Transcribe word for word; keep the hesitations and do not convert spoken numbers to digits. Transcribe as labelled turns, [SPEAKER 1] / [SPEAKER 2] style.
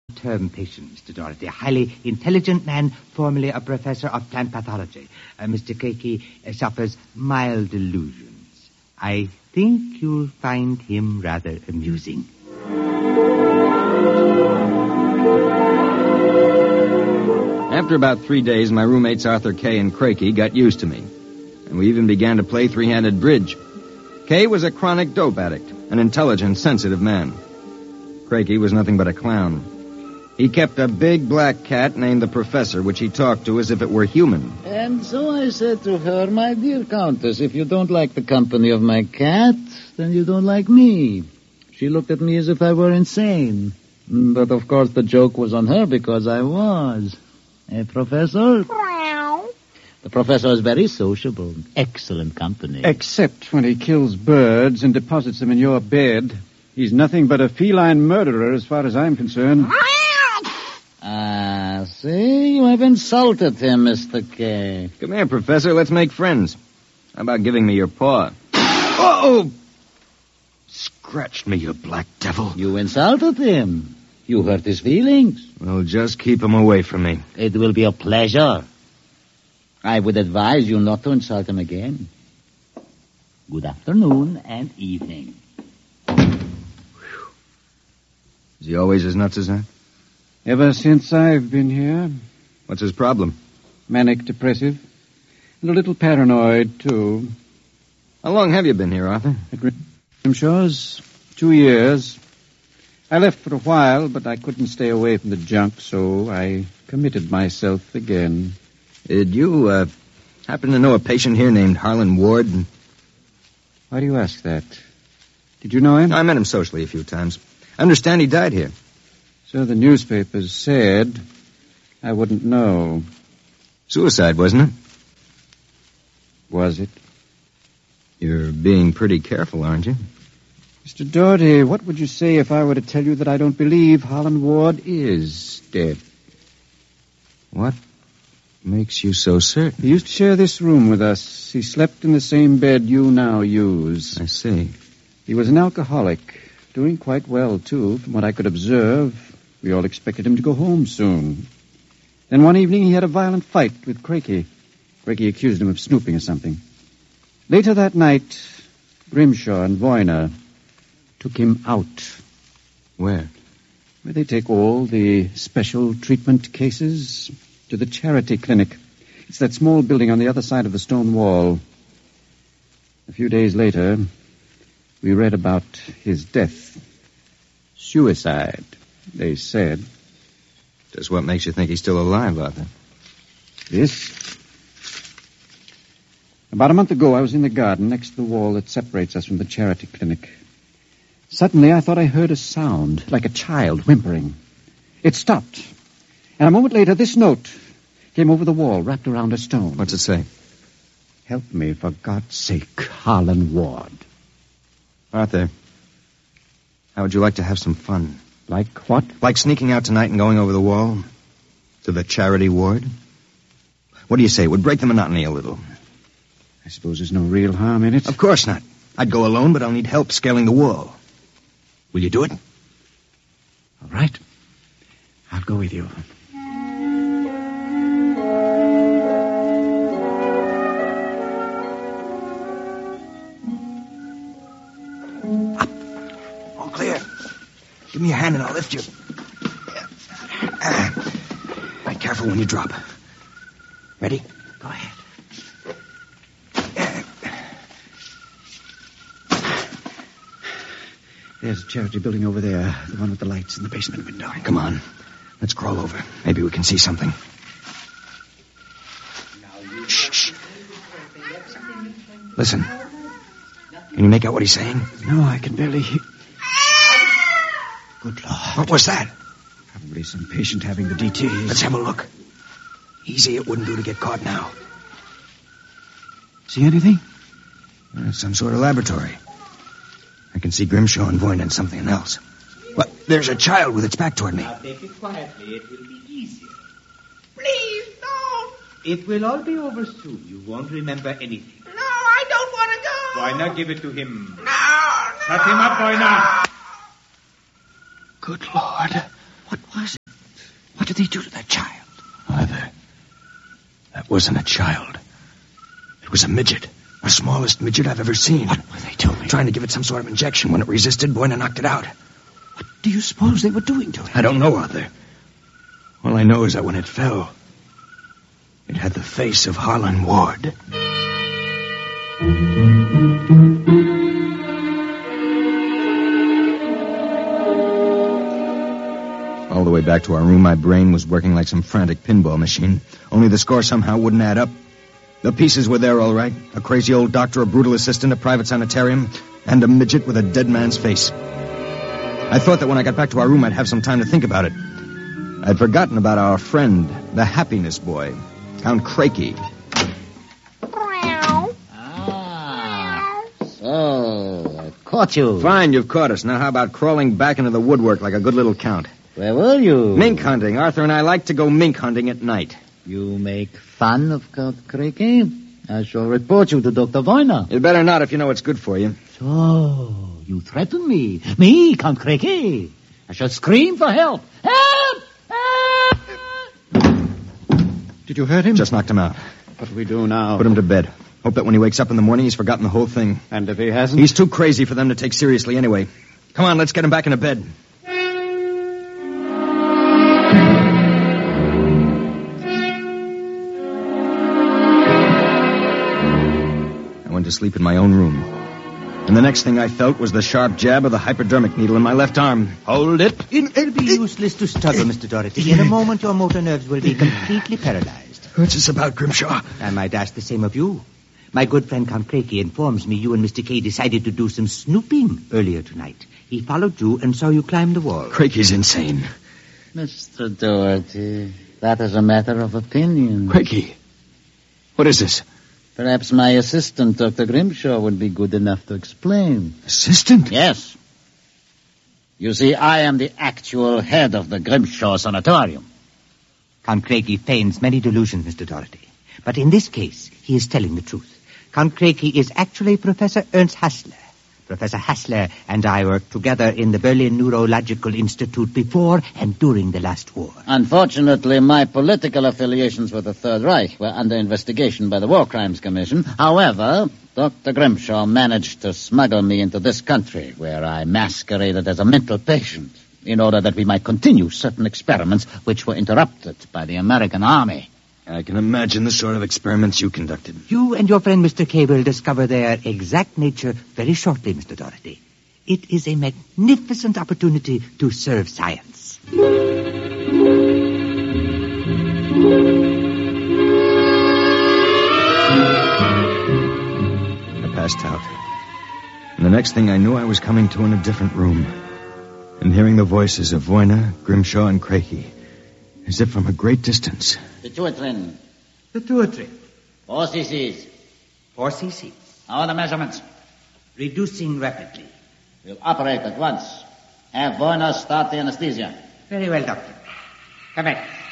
[SPEAKER 1] term patient, Mister Doherty, a highly intelligent man, formerly a professor of plant pathology. Uh, Mister Craigie uh, suffers mild delusions. I think you'll find him rather amusing.
[SPEAKER 2] After about three days, my roommates Arthur Kay and Craigie got used to me, and we even began to play three-handed bridge. Kay was a chronic dope addict, an intelligent, sensitive man. Craigie was nothing but a clown. He kept a big black cat named the Professor, which he talked to as if it were human.
[SPEAKER 3] And so I said to her, my dear Countess, if you don't like the company of my cat, then you don't like me. She looked at me as if I were insane. But, of course, the joke was on her because I was. Eh, Professor? The professor is very sociable. Excellent company.
[SPEAKER 4] Except when he kills birds and deposits them in your bed. He's nothing but a feline murderer as far as I'm concerned.
[SPEAKER 3] Ah, see? You have insulted him, Mister Kay.
[SPEAKER 2] Come here, Professor. Let's make friends. How about giving me your paw? Oh! Scratched me, you black devil.
[SPEAKER 3] You insulted him. You hurt his feelings.
[SPEAKER 2] Well, just keep him away from me.
[SPEAKER 3] It will be a pleasure. I would advise you not to insult him again. Good afternoon and evening.
[SPEAKER 2] Is he always as nuts as that?
[SPEAKER 4] Ever since I've been here.
[SPEAKER 2] What's his problem?
[SPEAKER 4] Manic depressive. And a little paranoid, too.
[SPEAKER 2] How long have you been here, Arthur?
[SPEAKER 4] At Grimshaw's. Two years. I left for a while, but I couldn't stay away from the junk, so I committed myself again.
[SPEAKER 2] Did you, uh, happen to know a patient here named Harlan Ward?
[SPEAKER 4] Why do you ask that? Did you know him?
[SPEAKER 2] I met him socially a few times. I understand he died here.
[SPEAKER 4] So the newspapers said. I wouldn't know.
[SPEAKER 2] Suicide, wasn't it?
[SPEAKER 4] Was it?
[SPEAKER 2] You're being pretty careful, aren't you?
[SPEAKER 4] Mister Doherty, what would you say if I were to tell you that I don't believe Harlan Ward is dead?
[SPEAKER 2] What makes you so certain?
[SPEAKER 4] He used to share this room with us. He slept in the same bed you now use.
[SPEAKER 2] I see.
[SPEAKER 4] He was an alcoholic, doing quite well, too, from what I could observe. We all expected him to go home soon. Then one evening he had a violent fight with Craigie. Craigie accused him of snooping or something. Later that night, Grimshaw and Voyner took him out.
[SPEAKER 2] Where?
[SPEAKER 4] Where they take all the special treatment cases to the charity clinic. It's that small building on the other side of the stone wall. A few days later, we read about his death. Suicide, they said.
[SPEAKER 2] Just what makes you think he's still alive, Arthur?
[SPEAKER 4] This? About a month ago, I was in the garden next to the wall that separates us from the charity clinic. Suddenly, I thought I heard a sound, like a child whimpering. It stopped. And a moment later, this note came over the wall, wrapped around a stone.
[SPEAKER 2] What's it say?
[SPEAKER 4] Help me, for God's sake, Harlan Ward.
[SPEAKER 2] Arthur, how would you like to have some fun?
[SPEAKER 4] Like what?
[SPEAKER 2] Like sneaking out tonight and going over the wall to the charity ward? What do you say? It would break the monotony a little.
[SPEAKER 4] I suppose there's no real harm in it.
[SPEAKER 2] Of course not. I'd go alone, but I'll need help scaling the wall. Will you do it?
[SPEAKER 4] All right. I'll go with you.
[SPEAKER 2] Up. All clear. Give me your hand and I'll lift you. Uh, be careful when you drop. Ready?
[SPEAKER 4] Go ahead. There's a charity building over there, the one with the lights in the basement window.
[SPEAKER 2] Come on. Let's crawl over. Maybe we can see something. Shh, shh. Listen. Can you make out what he's saying?
[SPEAKER 4] No, I can barely hear. Good Lord.
[SPEAKER 2] What was that?
[SPEAKER 4] Probably some patient having the D T.
[SPEAKER 2] Let's have a look. Easy, it wouldn't do to get caught now.
[SPEAKER 4] See anything?
[SPEAKER 2] Uh, some sort of laboratory. I can see Grimshaw and Voyne and something else. What? There's a child with its back toward me.
[SPEAKER 1] Now take it quietly. It will be easier. Please, don't. It will all be over soon. You won't remember anything.
[SPEAKER 5] No, I don't want to go.
[SPEAKER 1] Voyner, give it to him.
[SPEAKER 5] No, no.
[SPEAKER 1] Shut him up, Voyner.
[SPEAKER 4] Good Lord. What was it?
[SPEAKER 2] What did they do to that child? Arthur, that wasn't a child. It was a midget. The smallest midget I've ever seen. What were they doing? Trying to give it some sort of injection. When it resisted, Boyna knocked it out. What do you suppose they were doing to it? I don't know, Arthur. All I know is that when it fell, it had the face of Harlan Ward. All the way back to our room, my brain was working like some frantic pinball machine. Only the score somehow wouldn't add up. The pieces were there all right. A crazy old doctor, a brutal assistant, a private sanitarium, and a midget with a dead man's face. I thought that when I got back to our room, I'd have some time to think about it. I'd forgotten about our friend, the happiness boy, Count Crakey.
[SPEAKER 3] Ah, so I caught you.
[SPEAKER 2] Fine, you've caught us. Now how about crawling back into the woodwork like a good little count?
[SPEAKER 3] Where were you?
[SPEAKER 2] Mink hunting. Arthur and I like to go mink hunting at night.
[SPEAKER 3] You make fun of Count Crakey? I shall report you to Doctor Boyna.
[SPEAKER 2] You'd better not if you know what's good for you.
[SPEAKER 3] So, you threaten me? Me, Count Crakey? I shall scream for help. Help! Help!
[SPEAKER 4] Did you hurt him?
[SPEAKER 2] Just knocked him out.
[SPEAKER 4] What do we do now?
[SPEAKER 2] Put him to bed. Hope that when he wakes up in the morning, he's forgotten the whole thing.
[SPEAKER 4] And if he hasn't?
[SPEAKER 2] He's too crazy for them to take seriously anyway. Come on, let's get him back into bed. I went to sleep in my own room. And the next thing I felt was the sharp jab of the hypodermic needle in my left arm.
[SPEAKER 1] Hold it. It'll be useless to struggle, Mister Doherty. In a moment, your motor nerves will be completely paralyzed.
[SPEAKER 2] What's this about, Grimshaw?
[SPEAKER 1] I might ask the same of you. My good friend Count Crakey informs me you and Mister Kay decided to do some snooping earlier tonight. He followed you and saw you climb the wall.
[SPEAKER 2] Crakey's insane.
[SPEAKER 3] Mister Doherty, that is a matter of opinion.
[SPEAKER 2] Crakey, what is this?
[SPEAKER 3] Perhaps my assistant, Doctor Grimshaw, would be good enough to explain.
[SPEAKER 2] Assistant?
[SPEAKER 3] Yes. You see, I am the actual head of the Grimshaw Sanatorium.
[SPEAKER 1] Count Crakey feigns many delusions, Mister Doherty. But in this case, he is telling the truth. Count Crakey is actually Professor Ernst Hassler. Professor Hassler and I worked together in the Berlin Neurological Institute before and during the last war.
[SPEAKER 3] Unfortunately, my political affiliations with the Third Reich were under investigation by the War Crimes Commission. However, Doctor Grimshaw managed to smuggle me into this country, where I masqueraded as a mental patient, in order that we might continue certain experiments which were interrupted by the American Army.
[SPEAKER 2] I can imagine the sort of experiments you conducted.
[SPEAKER 1] You and your friend Mister Kay will discover their exact nature very shortly, Mister Doherty. It is a magnificent opportunity to serve science.
[SPEAKER 2] I passed out. And the next thing I knew, I was coming to in a different room. And hearing the voices of Boyna, Grimshaw, and Crakey, as if from a great distance.
[SPEAKER 3] Pituitrin.
[SPEAKER 1] Pituitary.
[SPEAKER 3] Four cc's.
[SPEAKER 1] Four cc's.
[SPEAKER 3] How are the measurements?
[SPEAKER 1] Reducing rapidly.
[SPEAKER 3] We'll operate at once. Have Boyna start the anesthesia.
[SPEAKER 1] Very well, Doctor. Come back.